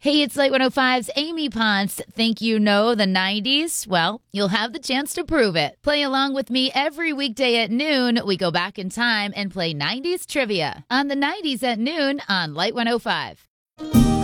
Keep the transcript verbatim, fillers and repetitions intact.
Hey, it's Light one oh five's Amy Ponce. Think you know the nineties? Well, you'll have the chance to prove it. Play along with me every weekday at noon. We go back in time and play nineties trivia on the nineties at noon on Light one oh five.